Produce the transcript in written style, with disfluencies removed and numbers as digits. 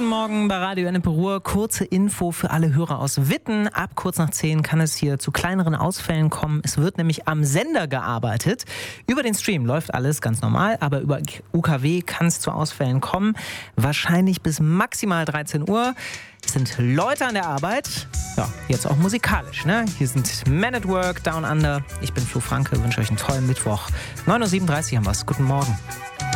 Guten Morgen bei Radio Ennepe Ruhr. Kurze Info für alle Hörer aus Witten. Ab kurz nach 10 kann es hier zu kleineren Ausfällen kommen. Es wird nämlich am Sender gearbeitet. Über den Stream läuft alles ganz normal, aber über UKW kann es zu Ausfällen kommen. Wahrscheinlich bis maximal 13 Uhr. Es sind Leute an der Arbeit. Ja, jetzt auch musikalisch, ne? Hier sind Men at Work, Down Under. Ich bin Flo Franke, wünsche euch einen tollen Mittwoch. 9.37 Uhr haben wir es. Guten Morgen.